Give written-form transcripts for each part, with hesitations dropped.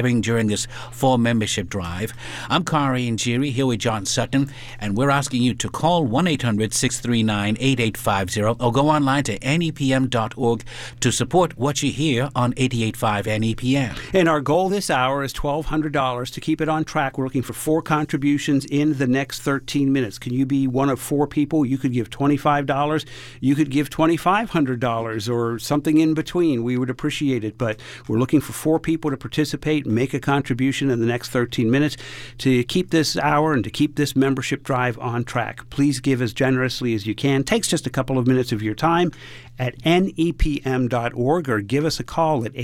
during this fall membership drive. I'm Kari Njiri here with John Sutton, and we're asking you to call 1-800-639-8850 or go online to nepm.org to support what you hear on 88.5 NEPM. And our goal this hour is $1,200. To keep it on track, we're looking for 4 contributions in the next 13 minutes. Can you be one of 4 people? You could give $25. You could give $2,500 or something in between. We would appreciate it. But we're looking for 4 people to participate, make a contribution in the next 13 minutes to keep this hour and to keep this membership drive on track. Please give as generously as you can. Takes just a couple of minutes of your time at nepm.org, or give us a call at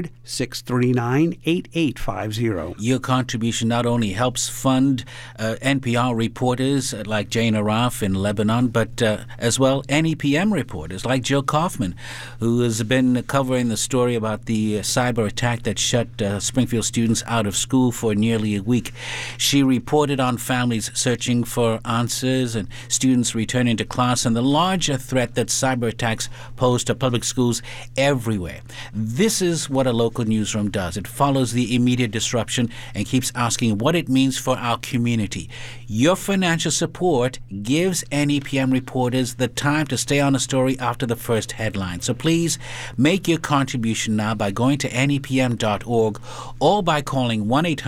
800-639-8850. Your contribution not only helps fund NPR reporters like Jane Araf in Lebanon, but as well NEPM reporters like Jill Kaufman, who has been covering the story about the cyber attack that shut Springfield students out of school for nearly a week. She reported on families searching for answers and students returning to class, and the larger threat that cyber attacks pose to public schools everywhere. This is what a local newsroom does. It follows the immediate disruption and keeps asking what it means for our community. Your financial support gives NEPM reporters the time to stay on a story after the first headline. So please make your contribution now by going to nepm.org or by calling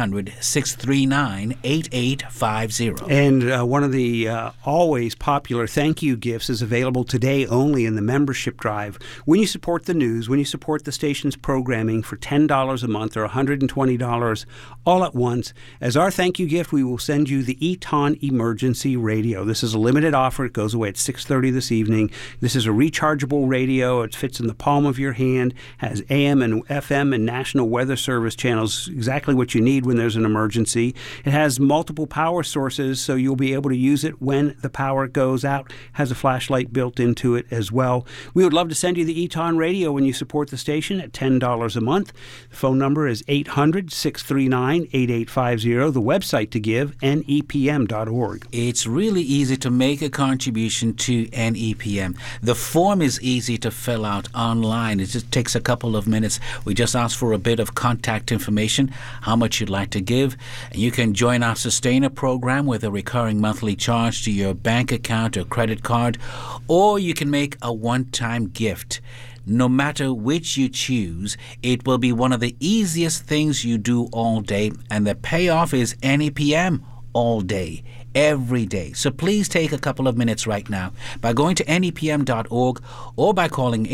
1-800-639-8850. And one of the always popular thank you gifts is available today only in the membership drive. When you support the news, when you support the station's programming for $10 a month or $120 all at once, as our thank you gift, we will send you the Eton Emergency Radio. This is a limited offer. It goes away at 6:30 this evening. This is a rechargeable radio. It fits in the palm of your hand, has AM and FM and National Weather Service channels, exactly what you need when there's an emergency. It has multiple power sources, so you'll be able to use it when the power goes out. Has a flashlight built into it as well. We would love to send you the Eton Radio when you support the station at $10 a month. The phone number is 800-639-8850. The website to give, nepm.org. It's really easy to make a contribution to NEPM. The form is easy to fill out online. It just takes a couple of minutes. We just ask for a bit of contact information, how much you'd like to give, and you can join our Sustainer program with a recurring monthly charge to your bank account or credit card, or you can make a one-time gift. No matter which you choose, it will be one of the easiest things you do all day, and the payoff is NEPM all day, every day. So please take a couple of minutes right now by going to nepm.org or by calling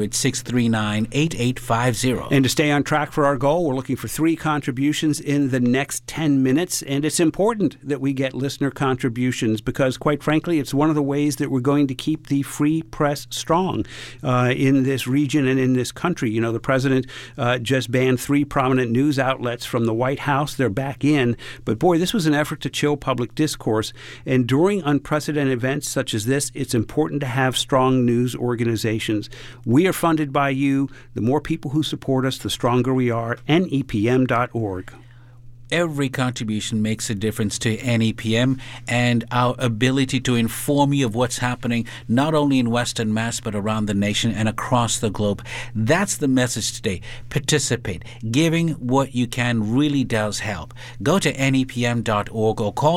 800-639-8850. And to stay on track for our goal, we're looking for 3 contributions in the next 10 minutes. And it's important that we get listener contributions because, quite frankly, it's one of the ways that we're going to keep the free press strong in this region and in this country. You know, the president just banned 3 prominent news outlets from the White House. They're back in. But boy, this was an effort to chill public discourse. And during unprecedented events such as this, it's important to have strong news organizations. We are funded by you. The more people who support us, the stronger we are. nepm.org. Every contribution makes a difference to NEPM and our ability to inform you of what's happening not only in Western Mass but around the nation and across the globe. That's the message today. Participate. Giving what you can really does help. Go to nepm.org or call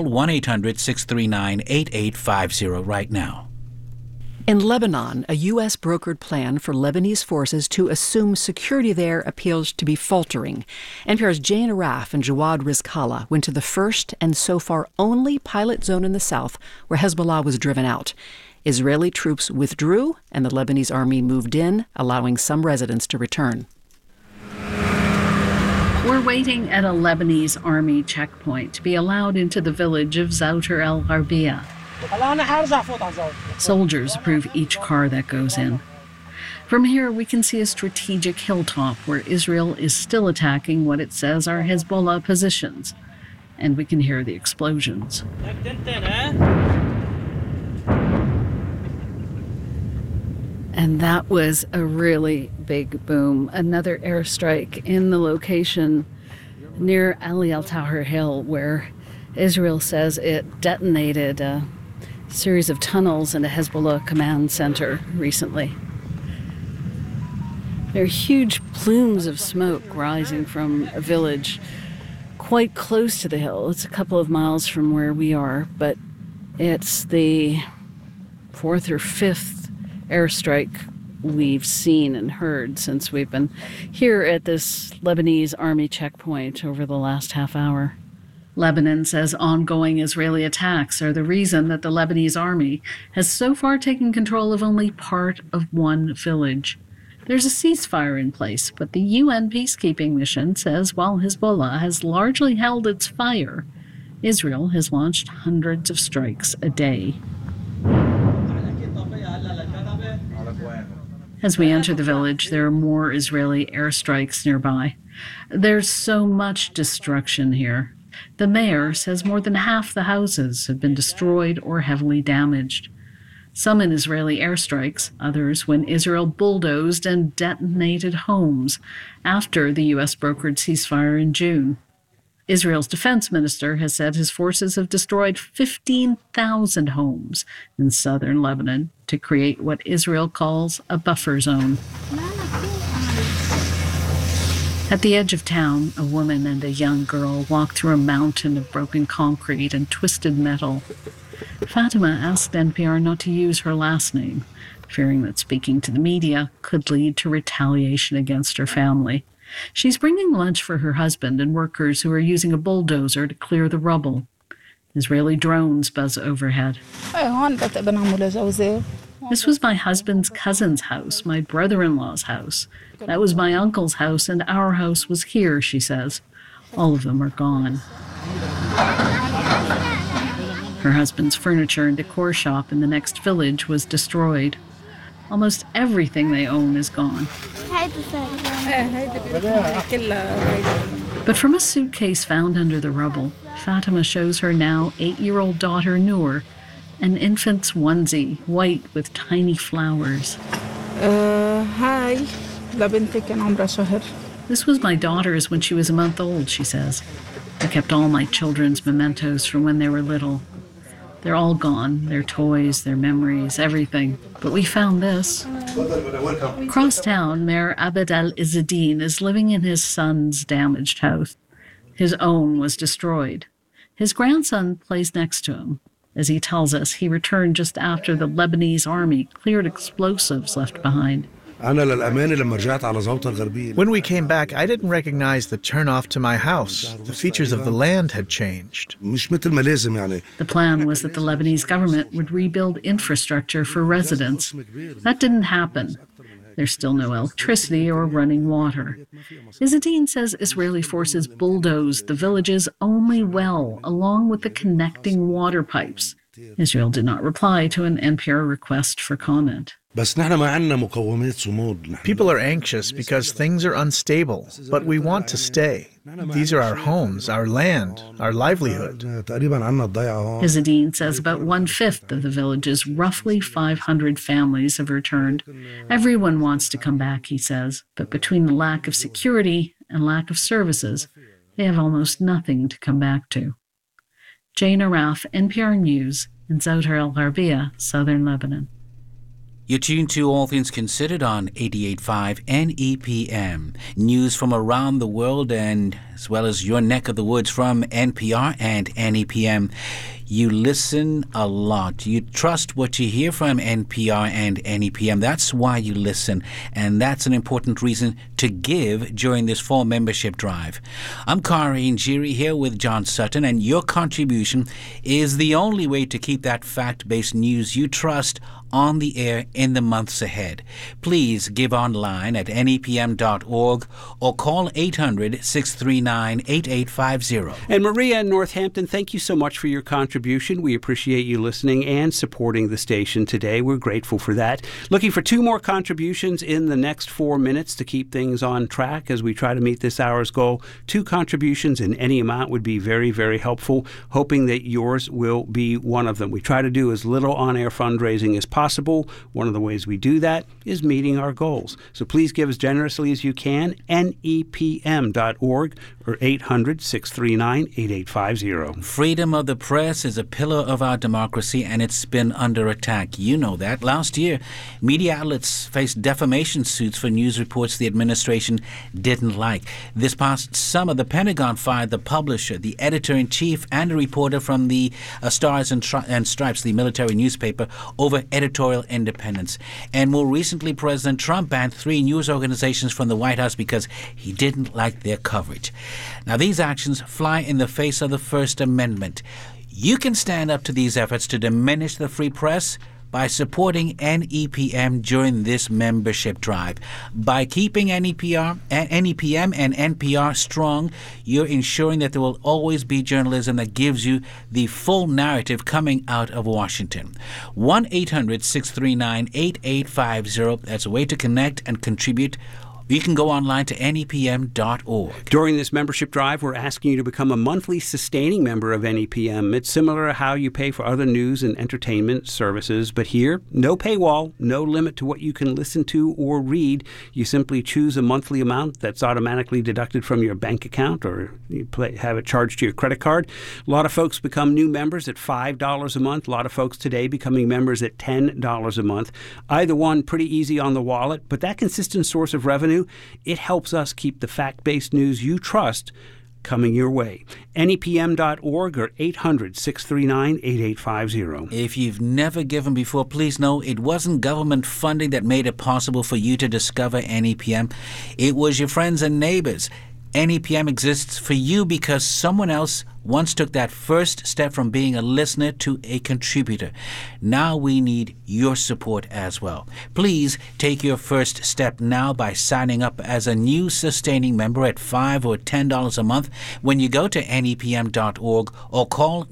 1-800-639-8850 right now. In Lebanon, a U.S. brokered plan for Lebanese forces to assume security there appears to be faltering. NPR's Jane Araf and Jawad Rizkallah went to the first and so far only pilot zone in the south where Hezbollah was driven out. Israeli troops withdrew and the Lebanese army moved in, allowing some residents to return. We're waiting at a Lebanese army checkpoint to be allowed into the village of Zouter el-Gharbia. Soldiers approve each car that goes in. From here, we can see a strategic hilltop where Israel is still attacking what it says are Hezbollah positions. And we can hear the explosions. And that was a really big boom. Another airstrike in the location near Ali al-Tahrir Hill, where Israel says it detonated a series of tunnels in a Hezbollah command center recently. There are huge plumes of smoke rising from a village quite close to the hill. It's a couple of miles from where we are, but it's the 4th or 5th airstrike we've seen and heard since we've been here at this Lebanese army checkpoint over the last half hour. Lebanon says ongoing Israeli attacks are the reason that the Lebanese army has so far taken control of only part of one village. There's a ceasefire in place, but the UN peacekeeping mission says while Hezbollah has largely held its fire, Israel has launched hundreds of strikes a day. As we enter the village, there are more Israeli airstrikes nearby. There's so much destruction here. The mayor says more than half the houses have been destroyed or heavily damaged. Some in Israeli airstrikes, others when Israel bulldozed and detonated homes after the U.S. brokered ceasefire in June. Israel's defense minister has said his forces have destroyed 15,000 homes in southern Lebanon to create what Israel calls a buffer zone. At the edge of town, a woman and a young girl walk through a mountain of broken concrete and twisted metal. Fatima asked NPR not to use her last name, fearing that speaking to the media could lead to retaliation against her family. She's bringing lunch for her husband and workers who are using a bulldozer to clear the rubble. Israeli drones buzz overhead. This was my husband's cousin's house, my brother-in-law's house. That was my uncle's house, and our house was here, she says. All of them are gone. Her husband's furniture and decor shop in the next village was destroyed. Almost everything they own is gone. But from a suitcase found under the rubble, Fatima shows her now 8-year-old daughter Noor an infant's onesie, white with tiny flowers. This was my daughter's when she was a month old, she says. I kept all my children's mementos from when they were little. They're all gone, their toys, their memories, everything. But we found this. Across town, Mayor Abed al-Izzadeen is living in his son's damaged house. His own was destroyed. His grandson plays next to him. As he tells us, he returned just after the Lebanese army cleared explosives left behind. When we came back, I didn't recognize the turnoff to my house. The features of the land had changed. The plan was that the Lebanese government would rebuild infrastructure for residents. That didn't happen. There's still no electricity or running water. Izzadeen says Israeli forces bulldozed the village's only well, along with the connecting water pipes. Israel did not reply to an NPR request for comment. People are anxious because things are unstable, but we want to stay. These are our homes, our land, our livelihood. Izzadeen says about 1/5 of the village's roughly 500 families have returned. Everyone wants to come back, he says, but between the lack of security and lack of services, they have almost nothing to come back to. Jane Araf, NPR News, in Zawtar al-Gharbia, southern Lebanon. You're tuned to All Things Considered on 88.5 NEPM. News from around the world and as well as your neck of the woods from NPR and NEPM. You listen a lot. You trust what you hear from NPR and NEPM. That's why you listen, and that's an important reason to give during this fall membership drive. I'm Kari Njiri here with John Sutton, and your contribution is the only way to keep that fact-based news you trust on the air in the months ahead. Please give online at nepm.org or call 800-639-8850. And Maria in Northampton, thank you so much for your contribution. We appreciate you listening and supporting the station today. We're grateful for that. Looking for 2 more contributions in the next 4 minutes to keep things on track as we try to meet this hour's goal. 2 contributions in any amount would be very, very helpful, hoping that yours will be one of them. We try to do as little on-air fundraising as possible. One of the ways we do that is meeting our goals. So please give as generously as you can. NEPM.org or 800-639-8850. Freedom of the press is a pillar of our democracy, and it's been under attack. You know that. Last year, media outlets faced defamation suits for news reports the administration didn't like. This past summer, the Pentagon fired the publisher, the editor-in-chief, and a reporter from the Stars and Stripes, the military newspaper, over editorial independence. And more recently, President Trump banned 3 news organizations from the White House because he didn't like their coverage. Now, these actions fly in the face of the First Amendment. You can stand up to these efforts to diminish the free press by supporting NEPM during this membership drive. By keeping NEPM and NPR strong, you're ensuring that there will always be journalism that gives you the full narrative coming out of Washington. 1-800-639-8850. That's a way to connect and contribute. You can go online to NEPM.org. During this membership drive, we're asking you to become a monthly sustaining member of NEPM. It's similar to how you pay for other news and entertainment services, but here, no paywall, no limit to what you can listen to or read. You simply choose a monthly amount that's automatically deducted from your bank account, or you have it charged to your credit card. A lot of folks become new members at $5 a month. A lot of folks today becoming members at $10 a month. Either one, pretty easy on the wallet, but that consistent source of revenue, it helps us keep the fact-based news you trust coming your way. NEPM.org or 800-639-8850. If you've never given before, please know it wasn't government funding that made it possible for you to discover NEPM. It was your friends and neighbors. NEPM exists for you because someone else once took that first step from being a listener to a contributor. Now we need your support as well. Please take your first step now by signing up as a new sustaining member at $5 or $10 a month when you go to NEPM.org or call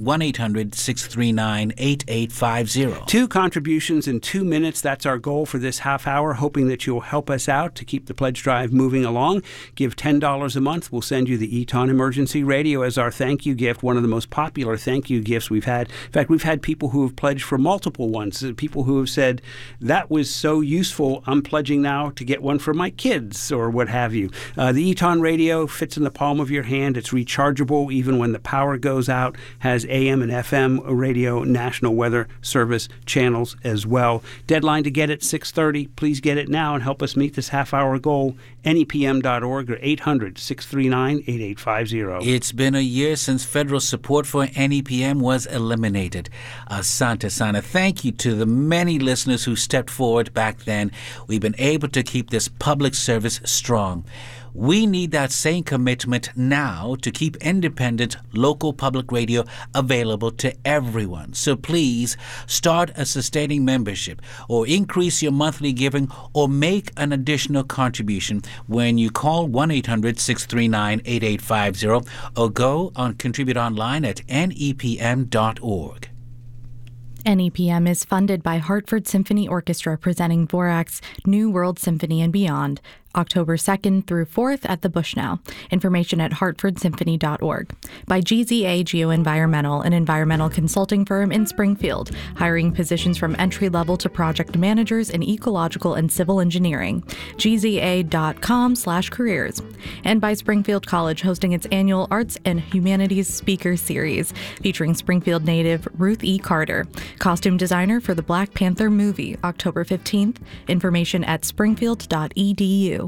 1-800-639-8850. 2 contributions in 2 minutes. That's our goal for this half hour, hoping that you'll help us out to keep the pledge drive moving along. Give $10 a month. We'll send you the Eton Emergency Radio as our thank you gift, one of the most popular thank you gifts we've had. In fact, we've had people who have pledged for multiple ones, people who have said, that was so useful, I'm pledging now to get one for my kids, or what have you. The Eton Radio fits in the palm of your hand. It's rechargeable even when the power goes out, has AM and FM radio, National Weather Service channels as well. Deadline to get it, 6:30. Please get it now and help us meet this half-hour goal. NEPM.org or 800-639-8850. It's been a year since federal support for NEPM was eliminated. Asante Sana, thank you to the many listeners who stepped forward back then. We've been able to keep this public service strong. We need that same commitment now to keep independent local public radio available to everyone. So please start a sustaining membership or increase your monthly giving or make an additional contribution when you call 1-800-639-8850 or go on contribute online at NEPM.org. NEPM is funded by Hartford Symphony Orchestra presenting Dvorak's New World Symphony and Beyond, October 2nd through 4th at the Bushnell. Information at hartfordsymphony.org. By GZA Geoenvironmental, an environmental consulting firm in Springfield, hiring positions from entry-level to project managers in ecological and civil engineering. gza.com/careers. And by Springfield College, hosting its annual Arts and Humanities Speaker Series, featuring Springfield native Ruth E. Carter, costume designer for the Black Panther movie, October 15th. Information at springfield.edu.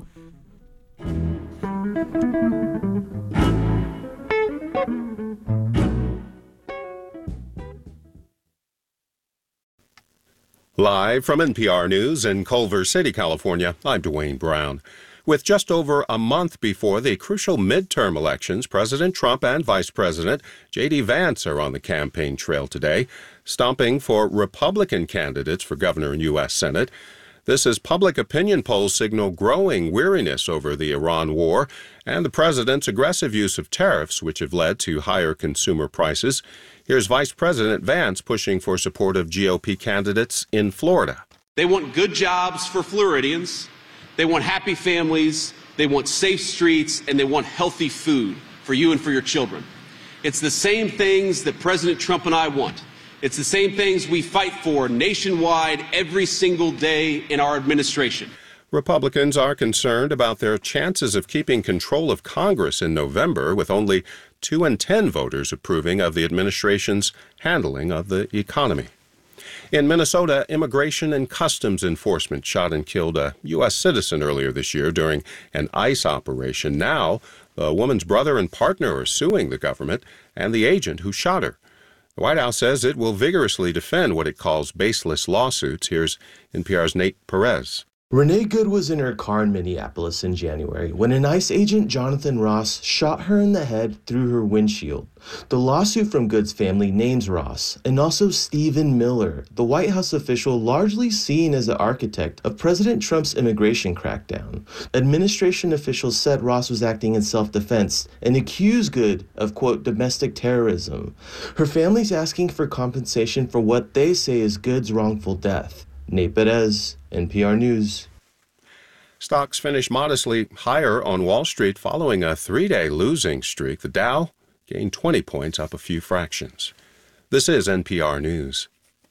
Live from NPR News in Culver City, California, I'm Dwayne Brown. With just over a month before the crucial midterm elections, President Trump and Vice President J.D. Vance are on the campaign trail today, stomping for Republican candidates for governor and U.S. Senate. This as public opinion polls signal growing weariness over the Iran war and the president's aggressive use of tariffs, which have led to higher consumer prices. Here's Vice President Vance pushing for support of GOP candidates in Florida. They want good jobs for Floridians. They want happy families. They want safe streets, and they want healthy food for you and for your children. It's the same things that President Trump and I want. It's the same things we fight for nationwide every single day in our administration. Republicans are concerned about their chances of keeping control of Congress in November, with only 2 in 10 voters approving of the administration's handling of the economy. In Minnesota, Immigration and Customs Enforcement shot and killed a U.S. citizen earlier this year during an ICE operation. Now, the woman's brother and partner are suing the government and the agent who shot her. The White House says it will vigorously defend what it calls baseless lawsuits. Here's NPR's Nate Perez. Renee Good was in her car in Minneapolis in January when an ICE agent, Jonathan Ross, shot her in the head through her windshield. The lawsuit from Good's family names Ross and also Stephen Miller, the White House official largely seen as the architect of President Trump's immigration crackdown. Administration officials said Ross was acting in self-defense and accused Good of, quote, domestic terrorism. Her family's asking for compensation for what they say is Good's wrongful death. Nate Perez, NPR News. Stocks finished modestly higher on Wall Street following a 3-day losing streak. The Dow gained 20 points, up a few fractions. This is NPR News.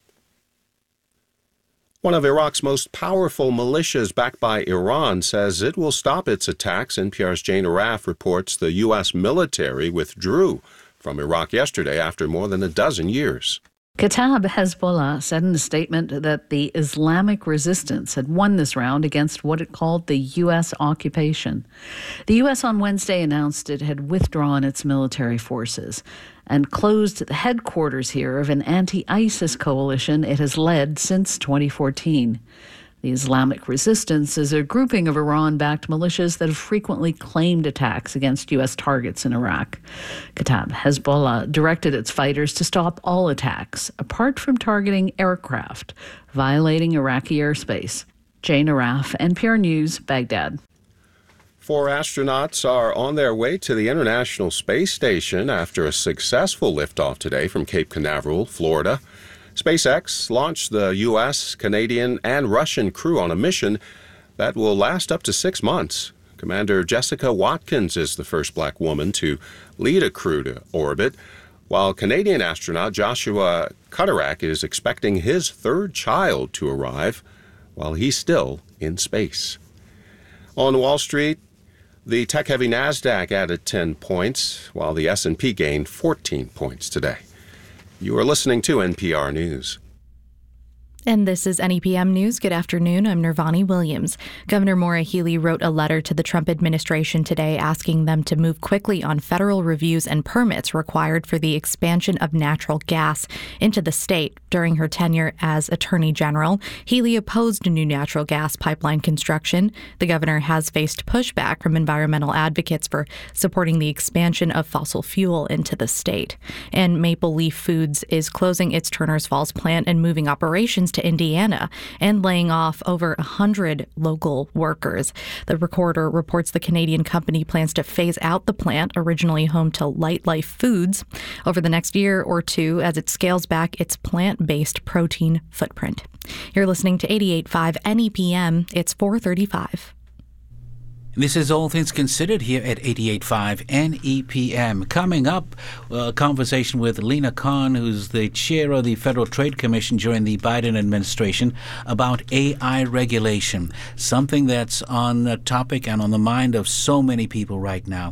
One of Iraq's most powerful militias, backed by Iran, says it will stop its attacks. NPR's Jane Arraf reports the U.S. military withdrew from Iraq yesterday after more than a dozen years. Kataib Hezbollah said in a statement that the Islamic resistance had won this round against what it called the U.S. occupation. The U.S. on Wednesday announced it had withdrawn its military forces and closed the headquarters here of an anti-ISIS coalition it has led since 2014. The Islamic Resistance is a grouping of Iran-backed militias that have frequently claimed attacks against U.S. targets in Iraq. Kataib Hezbollah directed its fighters to stop all attacks, apart from targeting aircraft, violating Iraqi airspace. Jane Arraf, NPR News, Baghdad. 4 astronauts are on their way to the International Space Station after a successful liftoff today from Cape Canaveral, Florida. SpaceX launched the U.S., Canadian, and Russian crew on a mission that will last up to 6 months. Commander Jessica Watkins is the first black woman to lead a crew to orbit, while Canadian astronaut Joshua Cutterak is expecting his 3rd child to arrive while he's still in space. On Wall Street, the tech-heavy NASDAQ added 10 points, while the S&P gained 14 points today. You are listening to NPR News. And this is NEPM News. Good afternoon. I'm Nirvani Williams. Governor Maura Healey wrote a letter to the Trump administration today asking them to move quickly on federal reviews and permits required for the expansion of natural gas into the state. During her tenure as Attorney General, Healey opposed new natural gas pipeline construction. The governor has faced pushback from environmental advocates for supporting the expansion of fossil fuel into the state. And Maple Leaf Foods is closing its Turners Falls plant and moving operations to Indiana and laying off over 100 local workers. The Recorder reports the Canadian company plans to phase out the plant, originally home to Light Life Foods, over the next year or two as it scales back its plant-based protein footprint. You're listening to 88.5 NEPM. It's 4:35. This is All Things Considered here at 88.5 NEPM. Coming up, a conversation with Lena Khan, who's the chair of the Federal Trade Commission during the Biden administration, about AI regulation, something that's on the topic and on the mind of so many people right now.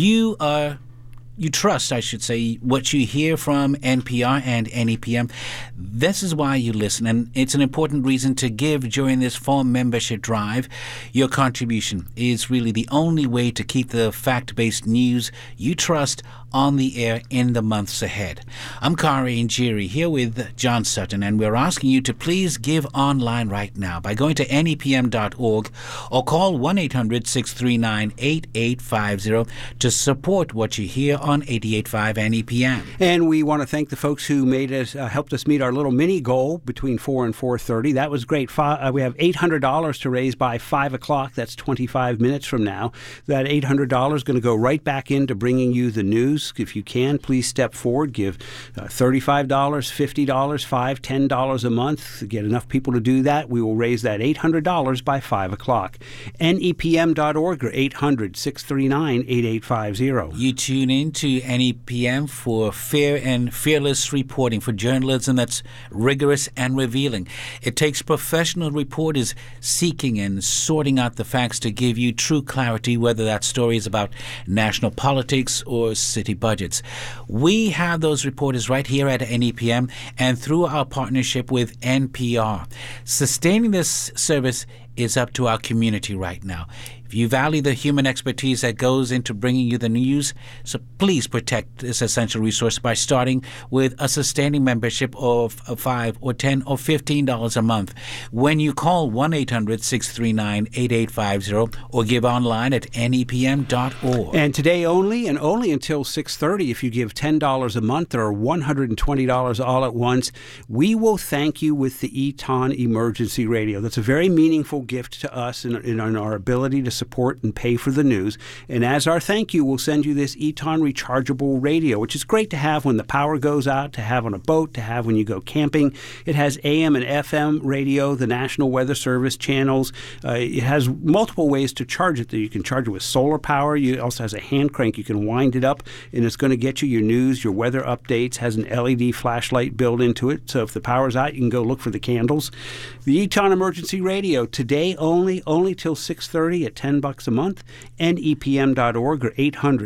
You trust, I should say, what you hear from NPR and NEPM. This is why you listen, and it's an important reason to give during this fall membership drive. Your contribution is really the only way to keep the fact-based news you trust on the air in the months ahead. I'm Kari Njiri here with John Sutton, and we're asking you to please give online right now by going to nepm.org or call 1-800-639-8850 to support what you hear on 88.5 NEPM. And we want to thank the folks who helped us meet our little mini goal between 4 and 4:30. That was great. We have $800 to raise by 5 o'clock. That's 25 minutes from now. That $800 is going to go right back into bringing you the news. news. If you can, please step forward. Give $35, $50, $5, $10 a month. Get enough people to do that. We will raise that $800 by 5 o'clock. NEPM.org or 800-639-8850. You tune in to NEPM for fair and fearless reporting, for journalism that's rigorous and revealing. It takes professional reporters seeking and sorting out the facts to give you true clarity, whether that story is about national politics or city budgets. We have those reporters right here at NEPM and through our partnership with NPR. Sustaining this service is up to our community right now. If you value the human expertise that goes into bringing you the news, so please protect this essential resource by starting with a sustaining membership of $5 or $10 or $15 a month. When you call 1-800-639-8850 or give online at nepm.org. And today only, and only until 6:30, if you give $10 a month or $120 all at once, we will thank you with the Eton Emergency Radio. That's a very meaningful gift to us in our ability to support and pay for the news. And as our thank you, we'll send you this Eton rechargeable radio, which is great to have when the power goes out, to have on a boat, to have when you go camping. It has AM and FM radio, the National Weather Service channels. It has multiple ways to charge it. You can charge it with solar power. It also has a hand crank. You can wind it up, and it's going to get you your news, your weather updates. Has an LED flashlight built into it, so if the power's out, you can go look for the candles. The Eton Emergency Radio, today only till 6:30 at $10 a month. NEPM.org or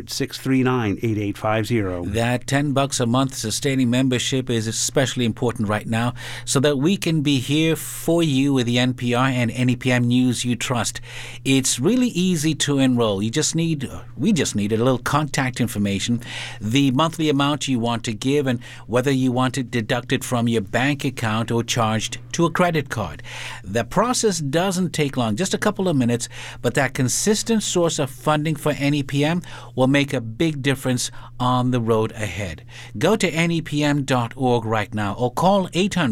800-639-8850. That $10 a month sustaining membership is especially important right now so that we can be here for you with the NPR and NEPM news you trust. It's really easy to enroll. We just need a little contact information, the monthly amount you want to give, and whether you want it deducted from your bank account or charged to a credit card. The process doesn't take long, just a couple of minutes, but that consistent source of funding for NEPM will make a big difference on the road ahead. Go to nepm.org right now or call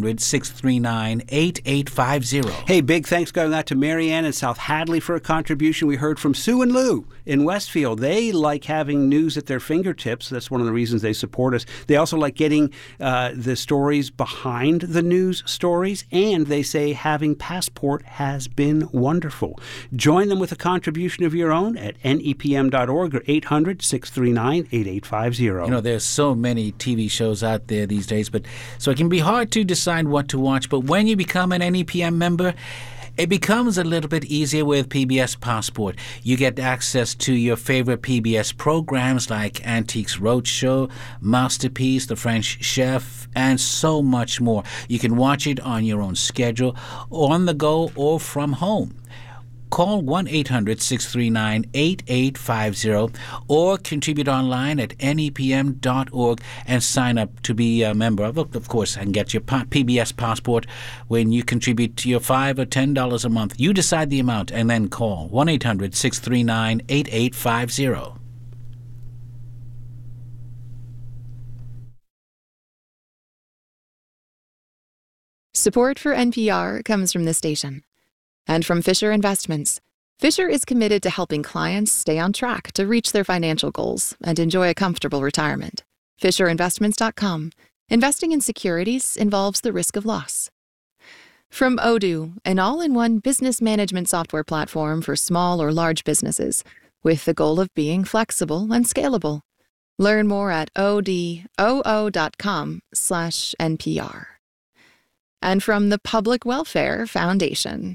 800-639-8850. Hey, big thanks going out to Marianne in South Hadley for a contribution. We heard from Sue and Lou in Westfield. They like having news at their fingertips. That's one of the reasons they support us. They also like getting the stories behind the news stories, and they say having Passport has been wonderful. Join them with a contribution of your own at nepm.org or 800-639-8850. You know, there's so many TV shows out there these days, so it can be hard to decide what to watch. But when you become an NEPM member, it becomes a little bit easier with PBS Passport. You get access to your favorite PBS programs like Antiques Roadshow, Masterpiece, The French Chef, and so much more. You can watch it on your own schedule, on the go, or from home. Call 1-800-639-8850 or contribute online at nepm.org and sign up to be a member of course, and get your PBS Passport when you contribute to your $5 or $10 a month. You decide the amount and then call 1-800-639-8850. Support for NPR comes from this station and from Fisher Investments. Fisher is committed to helping clients stay on track to reach their financial goals and enjoy a comfortable retirement. FisherInvestments.com. Investing in securities involves the risk of loss. From Odoo, an all-in-one business management software platform for small or large businesses, with the goal of being flexible and scalable. Learn more at odoo.com/NPR. And from the Public Welfare Foundation.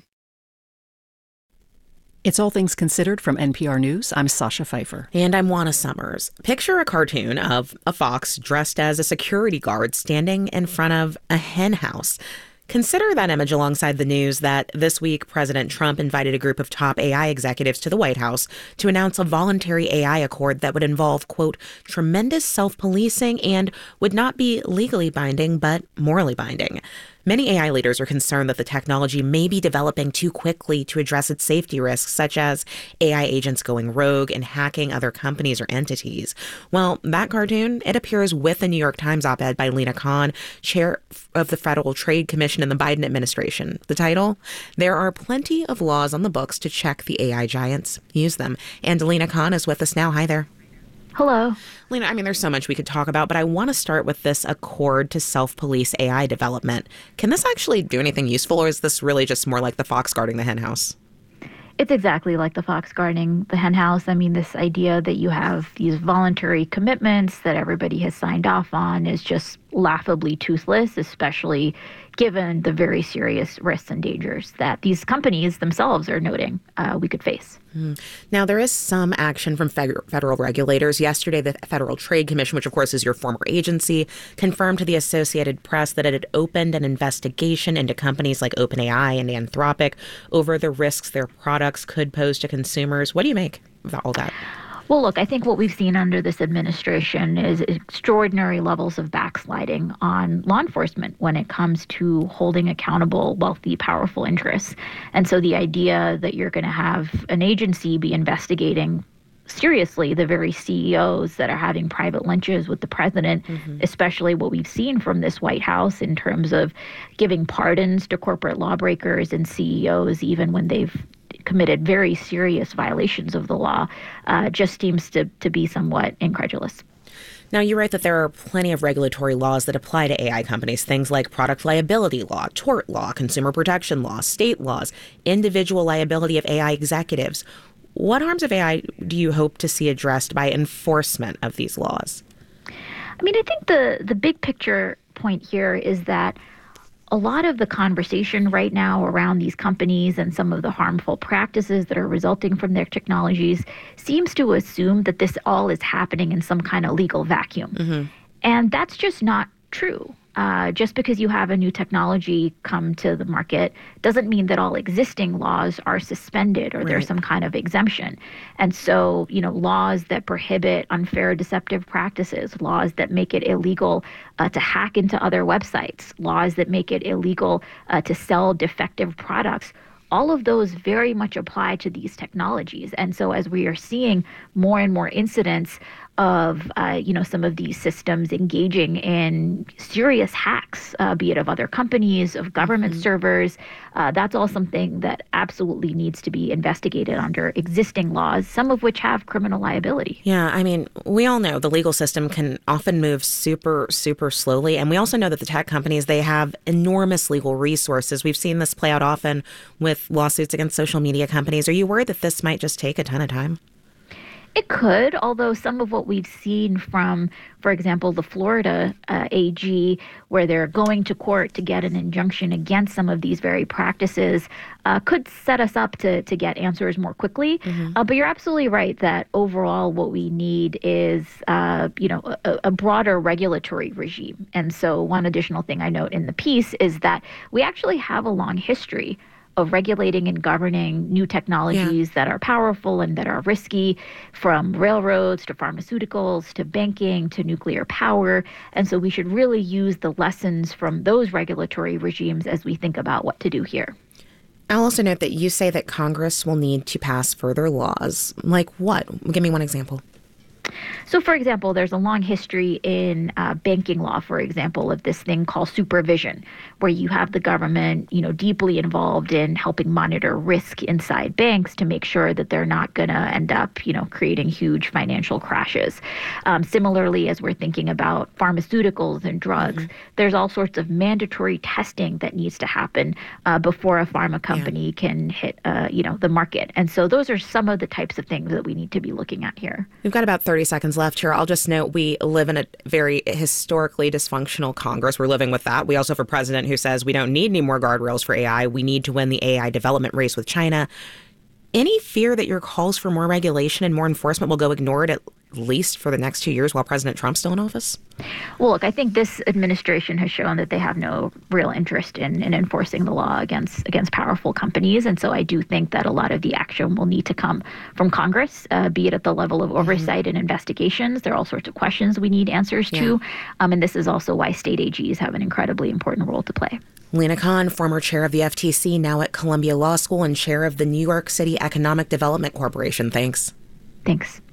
It's All Things Considered from NPR News. I'm Sasha Pfeiffer. And I'm Juana Summers. Picture a cartoon of a fox dressed as a security guard standing in front of a hen house. Consider that image alongside the news that this week President Trump invited a group of top AI executives to the White House to announce a voluntary AI accord that would involve, quote, tremendous self-policing and would not be legally binding, but morally binding. Many AI leaders are concerned that the technology may be developing too quickly to address its safety risks, such as AI agents going rogue and hacking other companies or entities. Well, that cartoon, it appears with a New York Times op-ed by Lina Khan, chair of the Federal Trade Commission in the Biden administration. The title, There Are Plenty of Laws on the Books to Check the AI Giants. Use Them. And Lina Khan is with us now. Hi there. Hello. Lena, I mean, there's so much we could talk about, but I want to start with this accord to self-police AI development. Can this actually do anything useful, or is this really just more like the fox guarding the hen house? It's exactly like the fox guarding the hen house. I mean, this idea that you have these voluntary commitments that everybody has signed off on is just laughably toothless, especially given the very serious risks and dangers that these companies themselves are noting we could face. Now, there is some action from federal regulators. Yesterday, the Federal Trade Commission, which of course is your former agency, confirmed to the Associated Press that it had opened an investigation into companies like OpenAI and Anthropic over the risks their products could pose to consumers. What do you make of all that? Well, look, I think what we've seen under this administration is extraordinary levels of backsliding on law enforcement when it comes to holding accountable wealthy, powerful interests. And so the idea that you're going to have an agency be investigating seriously the very CEOs that are having private lunches with the president, especially what we've seen from this White House in terms of giving pardons to corporate lawbreakers and CEOs even when they've committed very serious violations of the law, just seems to be somewhat incredulous. Now, you write that there are plenty of regulatory laws that apply to AI companies, things like product liability law, tort law, consumer protection law, state laws, individual liability of AI executives. What harms of AI do you hope to see addressed by enforcement of these laws? I mean, I think the big picture point here is that a lot of the conversation right now around these companies and some of the harmful practices that are resulting from their technologies seems to assume that this all is happening in some kind of legal vacuum. And that's just not true. Just because you have a new technology come to the market doesn't mean that all existing laws are suspended or there's some kind of exemption. And so, laws that prohibit unfair, deceptive practices, laws that make it illegal to hack into other websites, laws that make it illegal to sell defective products, all of those very much apply to these technologies. And so as we are seeing more and more incidents of, some of these systems engaging in serious hacks, be it of other companies, of government servers, that's all something that absolutely needs to be investigated under existing laws, some of which have criminal liability. Yeah, I mean, we all know the legal system can often move super, super slowly. And we also know that the tech companies, they have enormous legal resources. We've seen this play out often with lawsuits against social media companies. Are you worried that this might just take a ton of time? It could, although some of what we've seen from, for example, the Florida AG, where they're going to court to get an injunction against some of these very practices, could set us up to get answers more quickly. But you're absolutely right that overall what we need is, a broader regulatory regime. And so one additional thing I note in the piece is that we actually have a long history of regulating and governing new technologies that are powerful and that are risky, from railroads to pharmaceuticals to banking to nuclear power. And so we should really use the lessons from those regulatory regimes as we think about what to do here. I'll also note that you say that Congress will need to pass further laws. Like what? Give me one example. So, for example, there's a long history in banking law, for example, of this thing called supervision, where you have the government, deeply involved in helping monitor risk inside banks to make sure that they're not going to end up, creating huge financial crashes. Similarly, as we're thinking about pharmaceuticals and drugs, there's all sorts of mandatory testing that needs to happen before a pharma company can hit, the market. And so those are some of the types of things that we need to be looking at here. We've got about 30 seconds left here. I'll just note we live in a very historically dysfunctional Congress. We're living with that. We also have a president who says we don't need any more guardrails for AI. We need to win the AI development race with China. Any fear that your calls for more regulation and more enforcement will go ignored at least for the next 2 years while President Trump's still in office? Well, look, I think this administration has shown that they have no real interest in enforcing the law against powerful companies. And so I do think that a lot of the action will need to come from Congress, be it at the level of oversight and investigations. There are all sorts of questions we need answers to. And this is also why state AGs have an incredibly important role to play. Lena Khan, former chair of the FTC, now at Columbia Law School and chair of the New York City Economic Development Corporation. Thanks. Thanks.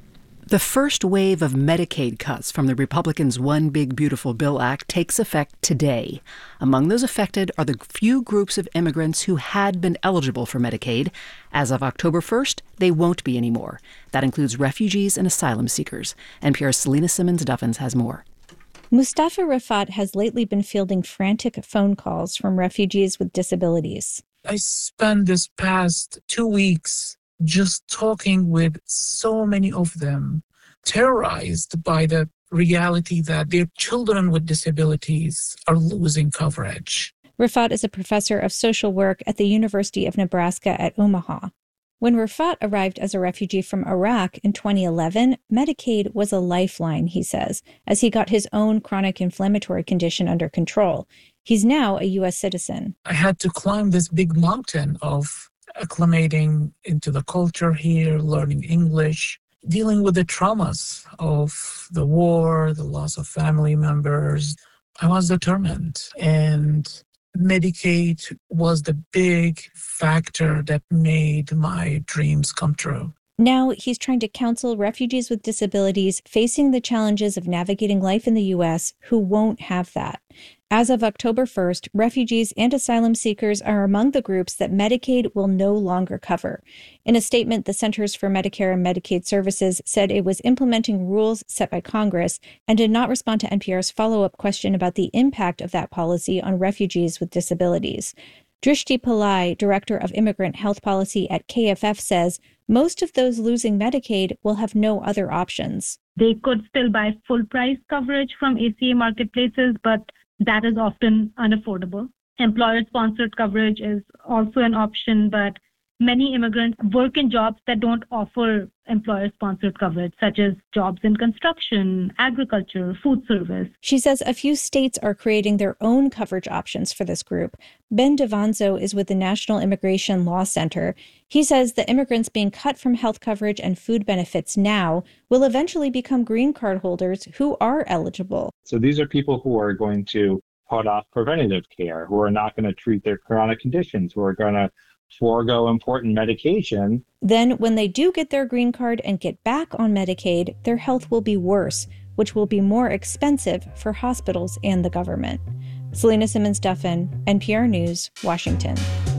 The first wave of Medicaid cuts from the Republicans' One Big Beautiful Bill Act takes effect today. Among those affected are the few groups of immigrants who had been eligible for Medicaid. As of October 1st, they won't be anymore. That includes refugees and asylum seekers. NPR's Selena Simmons-Duffins has more. Mustafa Rafat has lately been fielding frantic phone calls from refugees with disabilities. I spent this past 2 weeks just talking with so many of them, terrorized by the reality that their children with disabilities are losing coverage. Rafat is a professor of social work at the University of Nebraska at Omaha. When Rafat arrived as a refugee from Iraq in 2011, Medicaid was a lifeline, he says, as he got his own chronic inflammatory condition under control. He's now a U.S. citizen. I had to climb this big mountain of acclimating into the culture here, learning English, dealing with the traumas of the war, the loss of family members. I was determined, and Medicaid was the big factor that made my dreams come true. Now he's trying to counsel refugees with disabilities facing the challenges of navigating life in the U.S. who won't have that. As of October 1st, refugees and asylum seekers are among the groups that Medicaid will no longer cover. In a statement, the Centers for Medicare and Medicaid Services said it was implementing rules set by Congress and did not respond to NPR's follow-up question about the impact of that policy on refugees with disabilities. Drishti Pillai, Director of Immigrant Health Policy at KFF, says most of those losing Medicaid will have no other options. They could still buy full-price coverage from ACA marketplaces, but that is often unaffordable. Employer-sponsored coverage is also an option, but many immigrants work in jobs that don't offer employer-sponsored coverage, such as jobs in construction, agriculture, food service. She says a few states are creating their own coverage options for this group. Ben Devanzo is with the National Immigration Law Center. He says the immigrants being cut from health coverage and food benefits now will eventually become green card holders who are eligible. So these are people who are going to put off preventative care, who are not going to treat their chronic conditions, who are going to forego important medication. Then when they do get their green card and get back on Medicaid, their health will be worse, which will be more expensive for hospitals and the government. Selena Simmons-Duffin, NPR News, Washington.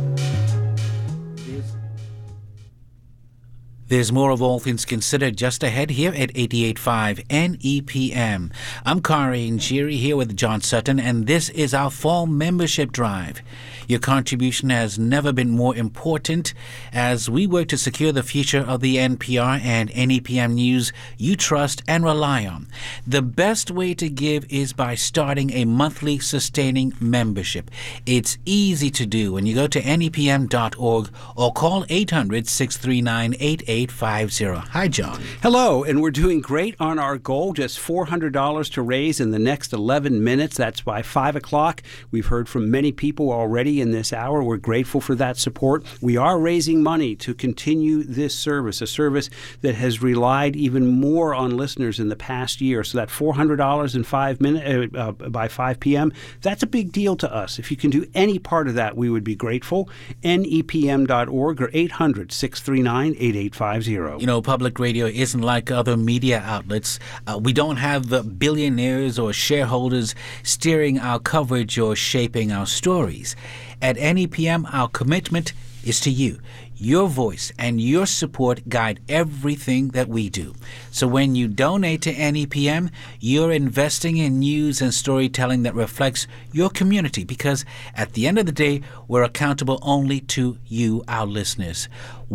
There's more of All Things Considered just ahead here at 88.5 NEPM. I'm Kari Njiri here with John Sutton, and this is our fall membership drive. Your contribution has never been more important as we work to secure the future of the NPR and NEPM news you trust and rely on. The best way to give is by starting a monthly sustaining membership. It's easy to do when you go to nepm.org or call 800-639-8850. Hi, John. Hello, and we're doing great on our goal, just $400 to raise in the next 11 minutes. That's by 5 o'clock. We've heard from many people already in this hour. We're grateful for that support. We are raising money to continue this service, a service that has relied even more on listeners in the past year. So that $400 in 5 minutes by 5 p.m., that's a big deal to us. If you can do any part of that, we would be grateful. NEPM.org or 800-639-8850. You know, public radio isn't like other media outlets. We don't have billionaires or shareholders steering our coverage or shaping our stories. At NEPM, our commitment is to you. Your voice and your support guide everything that we do. So when you donate to NEPM, you're investing in news and storytelling that reflects your community, because at the end of the day, we're accountable only to you, our listeners.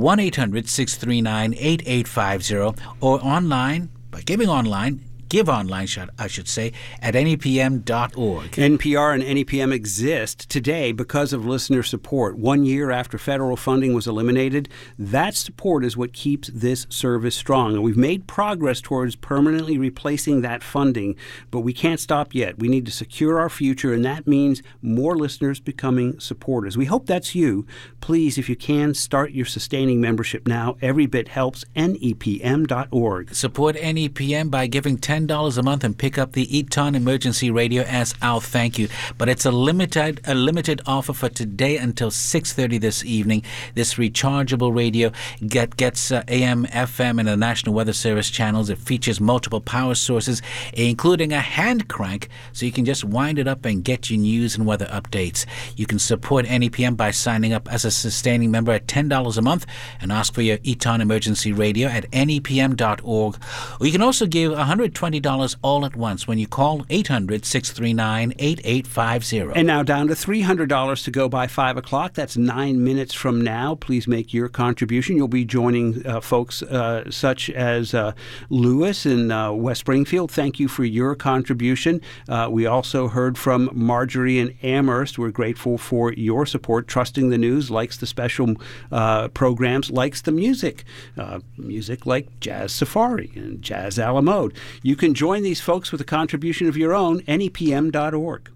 1-800-639-8850 or online, by giving online, Give online, I should say, at nepm.org. NPR and NEPM exist today because of listener support. 1 year after federal funding was eliminated, that support is what keeps this service strong. And we've made progress towards permanently replacing that funding, but we can't stop yet. We need to secure our future, and that means more listeners becoming supporters. We hope that's you. Please, if you can, start your sustaining membership now. Every bit helps. NEPM.org. Support NEPM by giving $10 $10 a month and pick up the Eton Emergency Radio as our thank you. But it's a limited offer for today until 6:30 this evening. This rechargeable radio gets AM, FM, and the National Weather Service channels. It features multiple power sources, including a hand crank, so you can just wind it up and get your news and weather updates. You can support NEPM by signing up as a sustaining member at $10 a month and ask for your Eton Emergency Radio at nepm.org. Or you can also give $120 all at once when you call 800-639-8850. And now down to $300 to go by 5 o'clock. That's 9 minutes from now. Please make your contribution. You'll be joining folks such as Lewis in West Springfield. Thank you for your contribution. We also heard from Marjorie in Amherst. We're grateful for your support. Trusting the News likes the special programs, likes the music. Music like Jazz Safari and Jazz a la Mode. You can join these folks with a contribution of your own, nepm.org.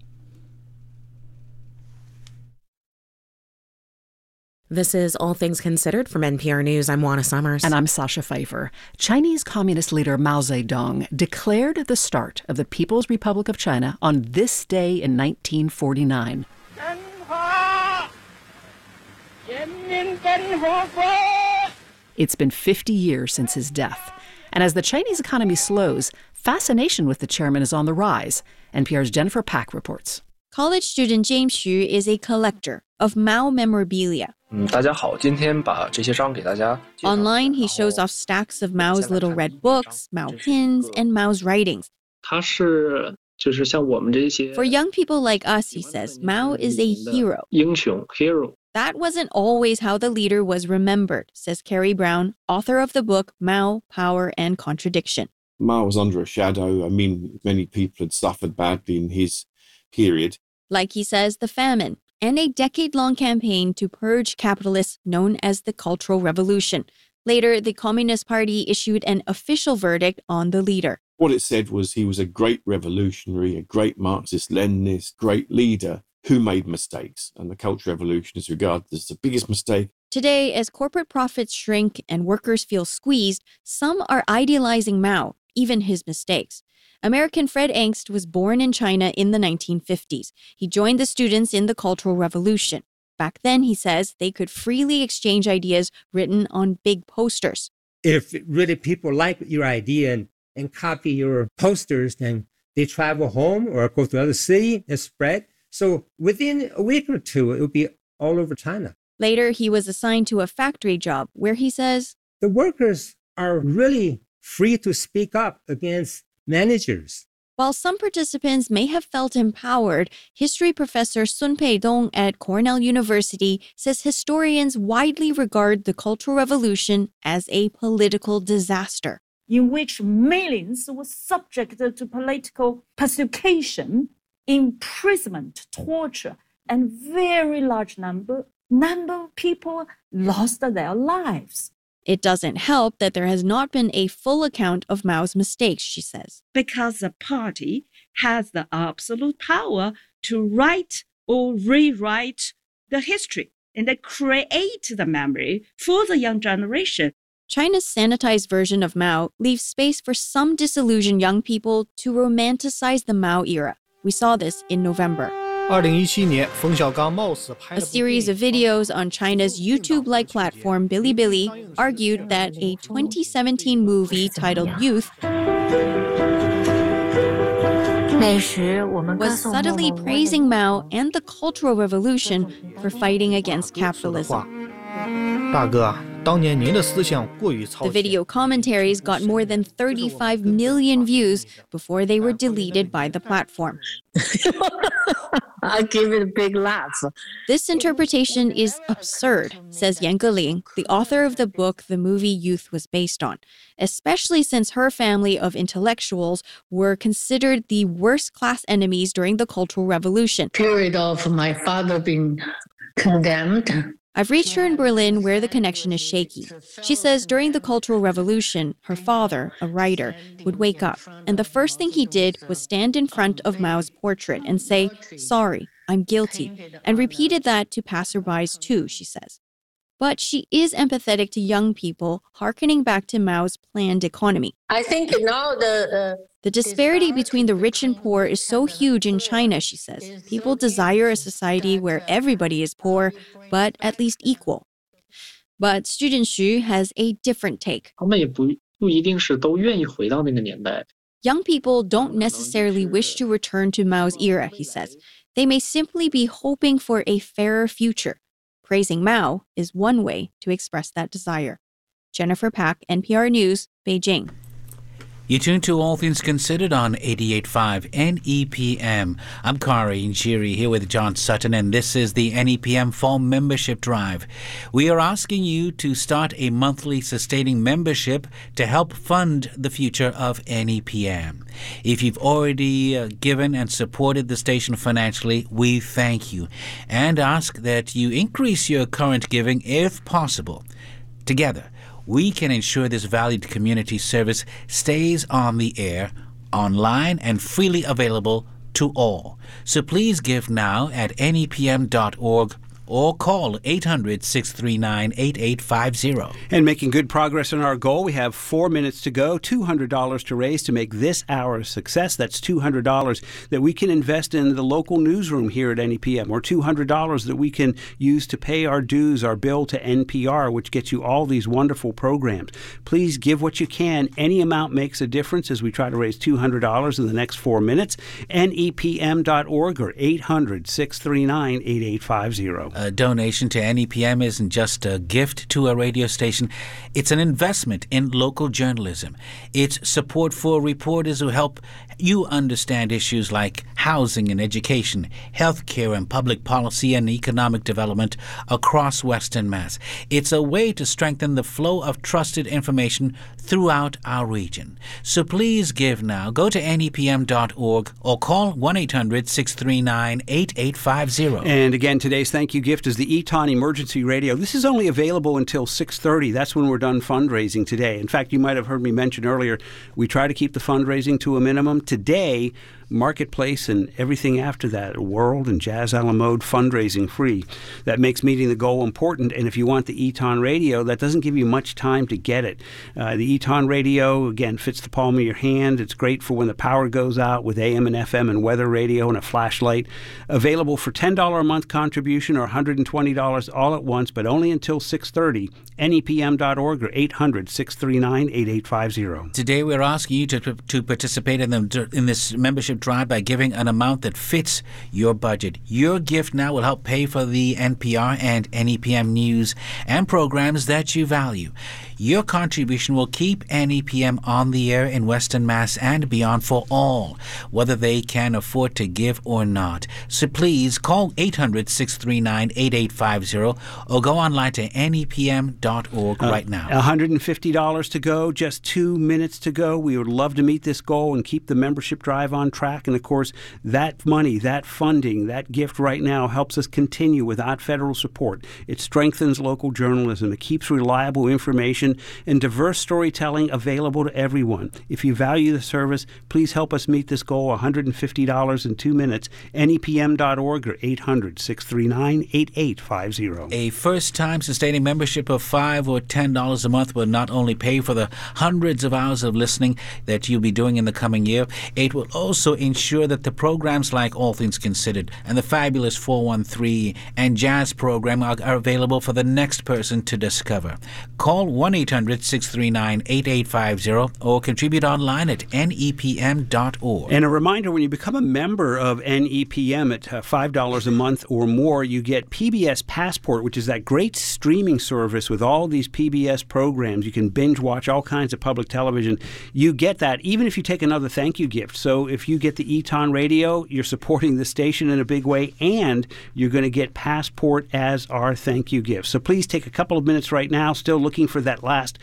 This is All Things Considered from NPR News. I'm Juana Summers. And I'm Sasha Pfeiffer. Chinese Communist leader Mao Zedong declared the start of the People's Republic of China on this day in 1949. It's been 50 years since his death. And as the Chinese economy slows, fascination with the chairman is on the rise. NPR's Jennifer Pack reports. College student James Xu is a collector of Mao memorabilia. Online, he shows off stacks of Mao's little red books, Mao pins, and Mao's writings. For young people like us, he says, Mao is a hero. That wasn't always how the leader was remembered, says Kerry Brown, author of the book Mao, Power and Contradiction. Mao was under a shadow. I mean, many people had suffered badly in his period. Like he says, the famine and a decade-long campaign to purge capitalists known as the Cultural Revolution. Later, the Communist Party issued an official verdict on the leader. What it said was he was a great revolutionary, a great Marxist-Leninist, great leader who made mistakes. And the Cultural Revolution is regarded as the biggest mistake. Today, as corporate profits shrink and workers feel squeezed, some are idealizing Mao, even his mistakes. American Fred Angst was born in China in the 1950s. He joined the students in the Cultural Revolution. Back then, he says, they could freely exchange ideas written on big posters. If really people like your idea and copy your posters, then they travel home or go to another city and spread. So within a week or two, it would be all over China. Later, he was assigned to a factory job where he says, the workers are really free to speak up against managers. While some participants may have felt empowered, history professor Sun Pei-dong at Cornell University says historians widely regard the Cultural Revolution as a political disaster, in which millions were subjected to political persecution, imprisonment, torture, and very large number of people lost their lives. It doesn't help that there has not been a full account of Mao's mistakes, she says. Because the party has the absolute power to write or rewrite the history and they create the memory for the young generation. China's sanitized version of Mao leaves space for some disillusioned young people to romanticize the Mao era. We saw this in November. A series of videos on China's YouTube-like platform Bilibili argued that a 2017 movie titled Youth was subtly praising Mao and the Cultural Revolution for fighting against capitalism. The video commentaries got more than 35 million views before they were deleted by the platform. I gave it a big laugh. This interpretation is absurd, says Yan Geling, the author of the book the movie Youth was based on, especially since her family of intellectuals were considered the worst class enemies during the Cultural Revolution. Period of my father being condemned. I've reached her in Berlin where the connection is shaky. She says during the Cultural Revolution, her father, a writer, would wake up, and the first thing he did was stand in front of Mao's portrait and say, "Sorry, I'm guilty," and repeated that to passerbys too, she says. But she is empathetic to young people, hearkening back to Mao's planned economy. I think now the disparity between the rich and poor is so huge in China, she says. People desire a society where everybody is poor, but at least equal. But Xu Jinxu has a different take. Young people don't necessarily wish to return to Mao's era, he says. They may simply be hoping for a fairer future. Praising Mao is one way to express that desire. Jennifer Pack, NPR News, Beijing. You tune to All Things Considered on 88.5 NEPM. I'm Kari Njiri here with John Sutton, and this is the NEPM Fall Membership Drive. We are asking you to start a monthly sustaining membership to help fund the future of NEPM. If you've already given and supported the station financially, we thank you and ask that you increase your current giving if possible. Together, we can ensure this valued community service stays on the air, online, and freely available to all. So please give now at nepm.org or call 800-639-8850. And making good progress on our goal, we have 4 minutes to go, $200 to raise to make this hour a success. That's $200 that we can invest in the local newsroom here at NEPM, or $200 that we can use to pay our dues, our bill to NPR, which gets you all these wonderful programs. Please give what you can. Any amount makes a difference as we try to raise $200 in the next 4 minutes. NEPM.org or 800-639-8850. A donation to NEPM isn't just a gift to a radio station. It's an investment in local journalism. It's support for reporters who help you understand issues like housing and education, healthcare and public policy and economic development across Western Mass. It's a way to strengthen the flow of trusted information throughout our region. So please give now. Go to nepm.org or call 1-800-639-8850. And again, today's thank you gift is the Eton Emergency Radio. This is only available until 6:30. That's when we're done fundraising today. In fact, you might have heard me mention earlier, we try to keep the fundraising to a minimum. Today, Marketplace and everything after that, World and Jazz a la Mode fundraising free. That makes meeting the goal important. And if you want the Eton Radio, that doesn't give you much time to get it. The Eton Radio, again, fits the palm of your hand. It's great for when the power goes out with AM and FM and weather radio and a flashlight. Available for $10 a month contribution or $120 all at once, but only until 6:30. NEPM.org or 800-639-8850. Today we're asking you to participate in this membership drive by giving an amount that fits your budget. Your gift now will help pay for the NPR and NEPM news and programs that you value. Your contribution will keep NEPM on the air in Western Mass and beyond for all, whether they can afford to give or not. So please call 800-639-8850 or go online to nepm.org right now. $150 to go, just 2 minutes to go. We would love to meet this goal and keep the membership drive on track. And of course, that money, that funding, that gift right now helps us continue without federal support. It strengthens local journalism. It keeps reliable information and diverse storytelling available to everyone. If you value the service, please help us meet this goal, $150 in 2 minutes. NEPM.org or 800-639-8850. A first-time sustaining membership of $5 or $10 a month will not only pay for the hundreds of hours of listening that you'll be doing in the coming year, it will also ensure that the programs like All Things Considered and the fabulous 413 and Jazz program are available for the next person to discover. Call 1-800-639-8850 or contribute online at nepm.org. And a reminder, when you become a member of NEPM at $5 a month or more, you get PBS Passport, which is that great streaming service with all these PBS programs. You can binge watch all kinds of public television. You get that even if you take another thank you gift. So if you get the Eton Radio, you're supporting the station in a big way, and you're going to get Passport as our thank you gift. So please take a couple of minutes right now, still looking for that last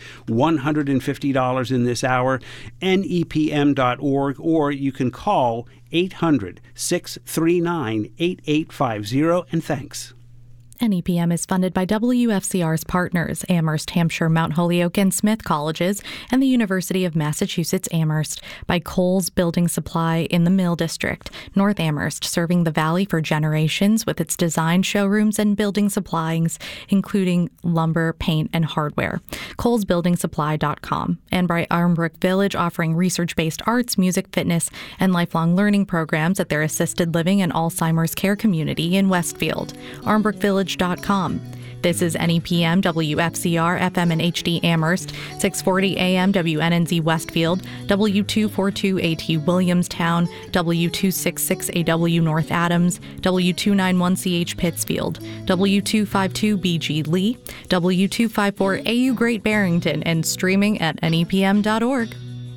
$150 in this hour, nepm.org, or you can call 800-639-8850, and thanks. NEPM is funded by WFCR's partners, Amherst, Hampshire, Mount Holyoke, and Smith Colleges, and the University of Massachusetts Amherst, by Kohl's Building Supply in the Mill District, North Amherst, serving the Valley for generations with its design showrooms and building supplies, including lumber, paint, and hardware. Kohl'sBuildingSupply.com. And by Armbrook Village, offering research-based arts, music, fitness, and lifelong learning programs at their assisted living and Alzheimer's care community in Westfield. ArmbrookVillage.com. This is NEPM, WFCR, FM and HD Amherst, 640 AM, WNNZ Westfield, W242AT Williamstown, W266AW North Adams, W291CH Pittsfield, W252BG Lee, W254AU Great Barrington, and streaming at NEPM.org.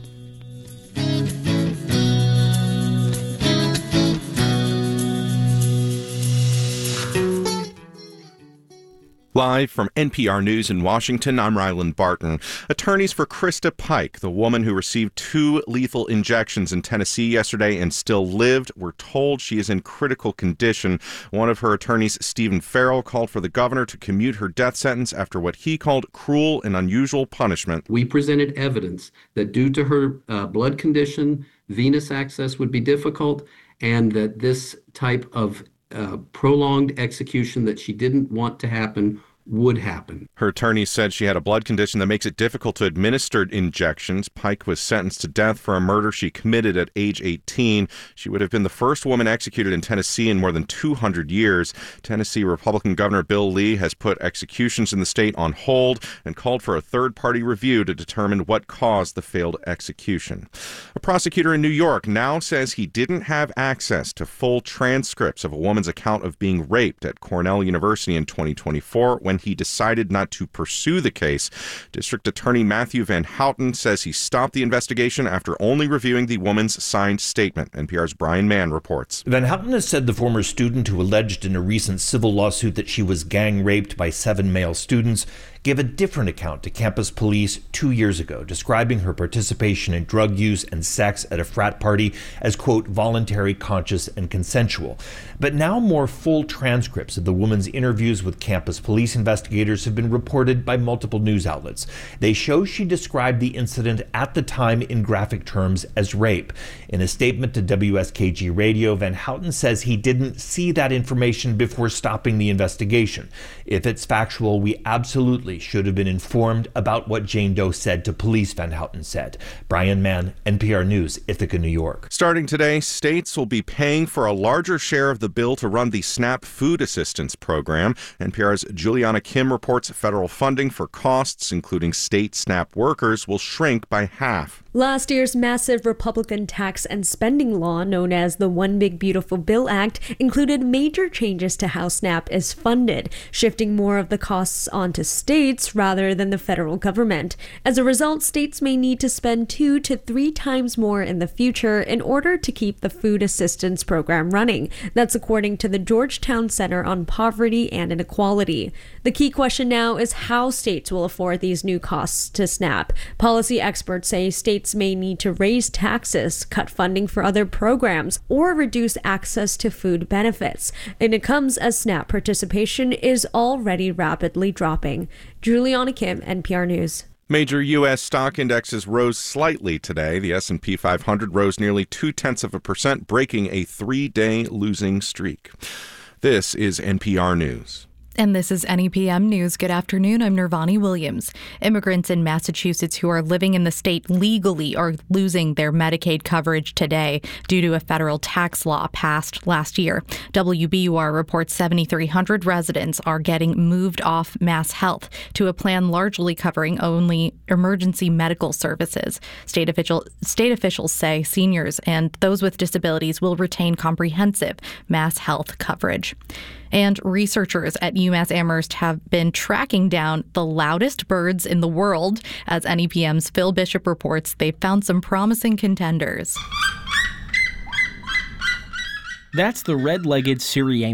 Live from NPR News in Washington, I'm Ryland Barton. Attorneys for Krista Pike, the woman who received 2 lethal injections in Tennessee yesterday and still lived, were told she is in critical condition. One of her attorneys, Stephen Farrell, called for the governor to commute her death sentence after what he called cruel and unusual punishment. We presented evidence that due to her blood condition, venous access would be difficult, and that this type of prolonged execution that she didn't want to happen would happen. Her attorney said she had a blood condition that makes it difficult to administer injections. Pike was sentenced to death for a murder she committed at age 18. She would have been the first woman executed in Tennessee in more than 200 years. Tennessee Republican Governor Bill Lee has put executions in the state on hold and called for a third-party review to determine what caused the failed execution. A prosecutor in New York now says he didn't have access to full transcripts of a woman's account of being raped at Cornell University in 2024 when he decided not to pursue the case. District Attorney Matthew Van Houten says he stopped the investigation after only reviewing the woman's signed statement. NPR's Brian Mann reports. Van Houten has said the former student who alleged in a recent civil lawsuit that she was gang raped by 7 male students gave a different account to campus police 2 years ago, describing her participation in drug use and sex at a frat party as, quote, voluntary, conscious, and consensual. But now more full transcripts of the woman's interviews with campus police investigators have been reported by multiple news outlets. They show she described the incident at the time in graphic terms as rape. In a statement to WSKG Radio, Van Houten says he didn't see that information before stopping the investigation. If it's factual, we absolutely should have been informed about what Jane Doe said to police, Van Houten said. Brian Mann, NPR News, Ithaca, New York. Starting today, states will be paying for a larger share of the bill to run the SNAP food assistance program. NPR's Juliana Kim reports federal funding for costs, including state SNAP workers, will shrink by half. Last year's massive Republican tax and spending law, known as the One Big Beautiful Bill Act, included major changes to how SNAP is funded, shifting more of the costs onto states rather than the federal government. As a result, states may need to spend 2 to 3 times more in the future in order to keep the food assistance program running. That's according to the Georgetown Center on Poverty and Inequality. The key question now is how states will afford these new costs to SNAP. Policy experts say states may need to raise taxes, cut funding for other programs, or reduce access to food benefits. And it comes as SNAP participation is already rapidly dropping. Juliana Kim, NPR News. Major U.S. stock indexes rose slightly today. The S&P 500 rose nearly 0.2%, breaking a 3-day losing streak. This is NPR News. And this is NEPM News. Good afternoon. I'm Nirvani Williams. Immigrants in Massachusetts who are living in the state legally are losing their Medicaid coverage today due to a federal tax law passed last year. WBUR reports 7,300 residents are getting moved off Mass Health to a plan largely covering only emergency medical services. State officials say seniors and those with disabilities will retain comprehensive Mass Health coverage. And researchers at UMass Amherst have been tracking down the loudest birds in the world. As NEPM's Phil Bishop reports, they've found some promising contenders. That's the red-legged Siriema,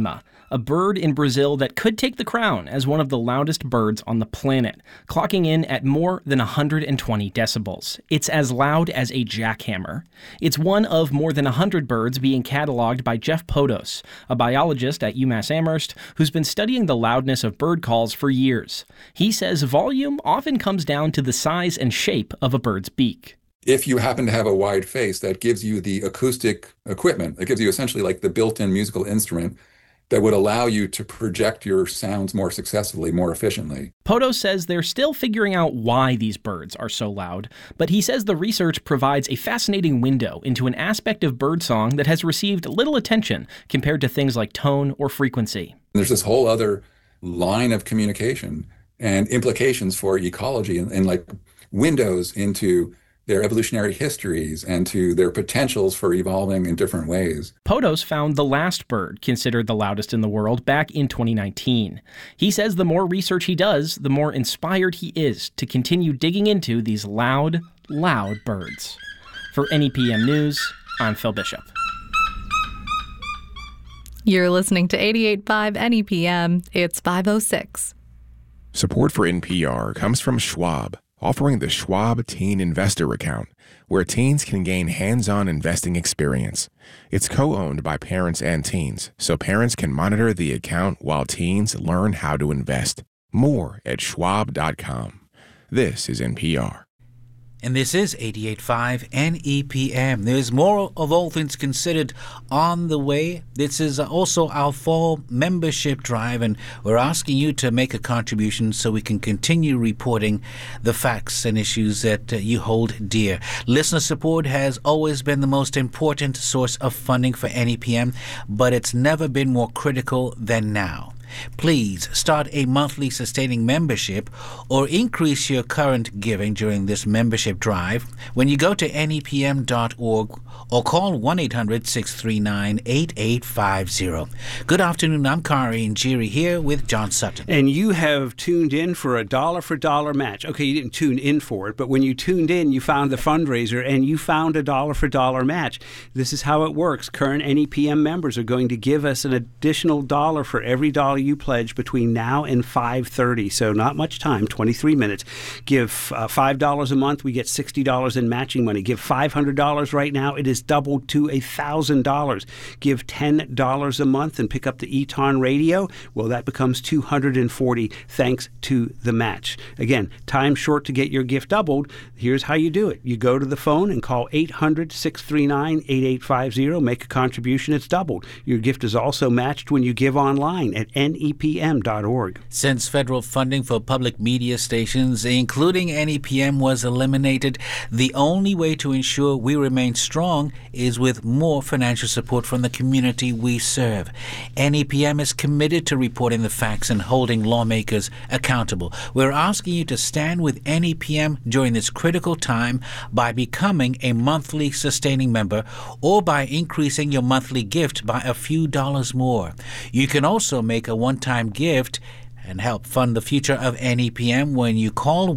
a bird in Brazil that could take the crown as one of the loudest birds on the planet, clocking in at more than 120 decibels. It's as loud as a jackhammer. It's one of more than 100 birds being cataloged by Jeff Podos, a biologist at UMass Amherst who's been studying the loudness of bird calls for years. He says volume often comes down to the size and shape of a bird's beak. If you happen to have a wide face, that gives you the acoustic equipment. It gives you essentially like the built-in musical instrument that would allow you to project your sounds more successfully, more efficiently. Podos says they're still figuring out why these birds are so loud, but he says the research provides a fascinating window into an aspect of birdsong that has received little attention compared to things like tone or frequency. There's this whole other line of communication and implications for ecology and like windows into their evolutionary histories and to their potentials for evolving in different ways. Podos found the last bird considered the loudest in the world back in 2019. He says the more research he does, the more inspired he is to continue digging into these loud, loud birds. For NEPM News, I'm Phil Bishop. You're listening to 88.5 NEPM. It's 5:06. Support for NPR comes from Schwab, offering the Schwab Teen Investor Account, where teens can gain hands-on investing experience. It's co-owned by parents and teens, so parents can monitor the account while teens learn how to invest. More at schwab.com. This is NPR. And this is 88.5 NEPM. There's more of All Things Considered on the way. This is also our fall membership drive, and we're asking you to make a contribution so we can continue reporting the facts and issues that you hold dear. Listener support has always been the most important source of funding for NEPM, but it's never been more critical than now. Please start a monthly sustaining membership or increase your current giving during this membership drive when you go to nepm.org or call 1-800-639-8850. Good afternoon. I'm Kari Njiri here with John Sutton. And you have tuned in for a dollar for dollar match. Okay, you didn't tune in for it, but when you tuned in, you found the fundraiser and you found a dollar for dollar match. This is how it works. Current NEPM members are going to give us an additional dollar for every dollar you pledge between now and 5:30. So not much time, 23 minutes. Give $5 a month, we get $60 in matching money. Give $500 right now, it is doubled to $1,000. Give $10 a month and pick up the Eton radio. Well, that becomes $240 thanks to the match. Again, time short to get your gift doubled. Here's how you do it. You go to the phone and call 800-639-8850. Make a contribution, it's doubled. Your gift is also matched when you give online at nepm.org. Since federal funding for public media stations, including NEPM, was eliminated, the only way to ensure we remain strong is with more financial support from the community we serve. NEPM is committed to reporting the facts and holding lawmakers accountable. We're asking you to stand with NEPM during this critical time by becoming a monthly sustaining member or by increasing your monthly gift by a few dollars more. You can also make a one-time gift and help fund the future of NEPM when you call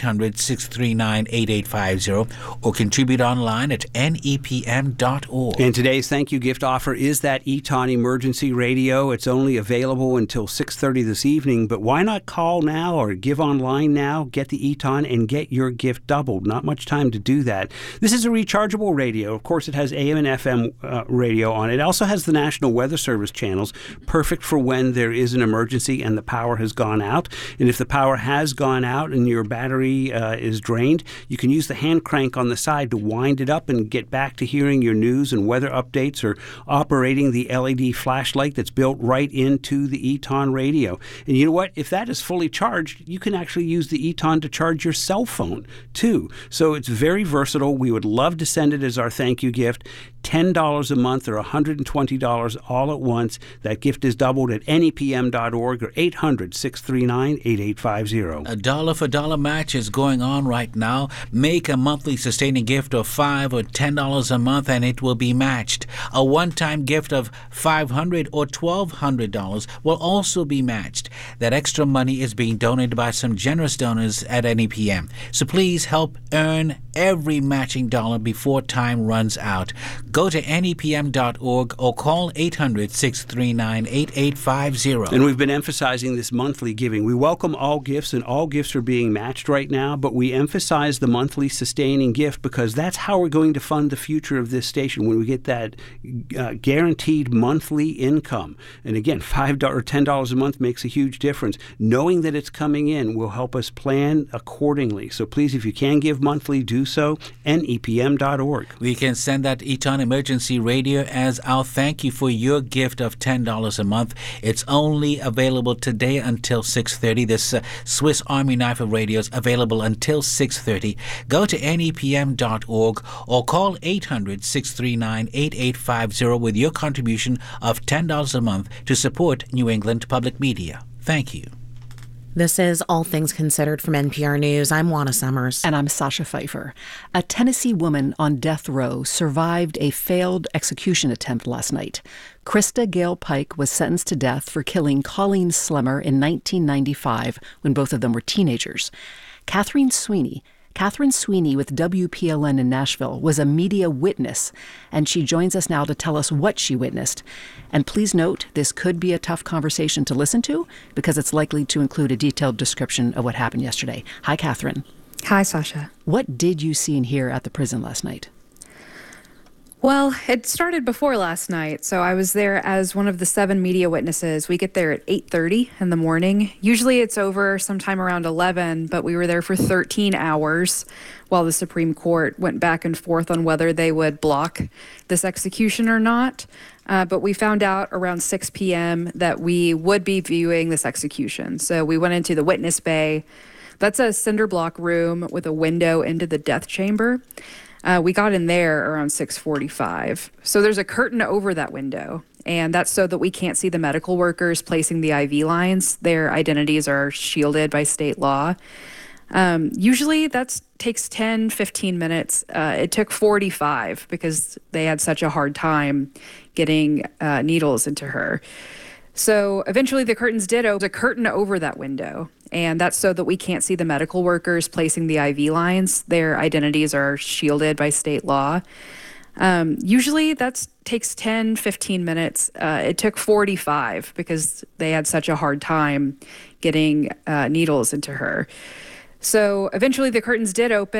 1-800-639-8850 or contribute online at nepm.org. And today's thank you gift offer is that Eton Emergency Radio. It's only available until 6:30 this evening, but why not call now or give online now, get the Eton, and get your gift doubled? Not much time to do that. This is a rechargeable radio. Of course, it has AM and FM radio on it. It also has the National Weather Service channels, perfect for when there is an emergency and the power has gone out. And if the power has gone out and your battery is drained, you can use the hand crank on the side to wind it up and get back to hearing your news and weather updates or operating the LED flashlight that's built right into the Eton radio. And you know what? If that is fully charged, you can actually use the Eton to charge your cell phone too. So it's very versatile. We would love to send it as our thank you gift. $10 a month or $120 all at once. That gift is doubled at nepm.org or 800-639-8850. A dollar for dollar match is going on right now. Make a monthly sustaining gift of $5 or $10 a month and it will be matched. A one-time gift of $500 or $1,200 will also be matched. That extra money is being donated by some generous donors at NEPM. So please help earn every matching dollar before time runs out. Go to nepm.org or call 800-639-8850. And we've been emphasizing this monthly giving. We welcome all gifts, and all gifts are being matched right now, but we emphasize the monthly sustaining gift because that's how we're going to fund the future of this station when we get that guaranteed monthly income. And again, $5 or $10 a month makes a huge difference. Knowing that it's coming in will help us plan accordingly. So please, if you can give monthly, do so. NEPM.org. We can send that Eton Emergency Radio as our thank you for your gift of $10 a month. It's only available today until 6:30. This Swiss Army knife of radios available until 6:30. Go to nepm.org or call 800-639-8850 with your contribution of $10 a month to support New England Public Media. Thank you. This is All Things Considered from NPR News. I'm Juana Summers. And I'm Sasha Pfeiffer. A Tennessee woman on death row survived a failed execution attempt last night. Krista Gale Pike was sentenced to death for killing Colleen Slemmer in 1995 when both of them were teenagers. Catherine Sweeney with WPLN in Nashville was a media witness, and she joins us now to tell us what she witnessed. And please note, this could be a tough conversation to listen to because it's likely to include a detailed description of what happened yesterday. Hi, Catherine. Hi, Sasha. What did you see and hear at the prison last night? Well, it started before last night, so I was there as one of the 7 media witnesses. We get there at 8:30 in the morning. Usually it's over sometime around 11, but we were there for 13 hours while the Supreme Court went back and forth on whether they would block this execution or not. But we found out around 6 p.m. that we would be viewing this execution. So we went into the witness bay. That's a cinder block room with a window into the death chamber. We got in there around 6:45. So there's a curtain over that window, and that's so that we can't see the medical workers placing the IV lines. Their identities are shielded by state law. Usually that takes 10, 15 minutes. It took 45 because they had such a hard time getting needles into her. So eventually the curtains did open, a curtain over that window, and that's so that we can't see the medical workers placing the IV lines. Their identities are shielded by state law. Usually that takes 10, 15 minutes. It took 45 because they had such a hard time getting needles into her. So eventually the curtains did open.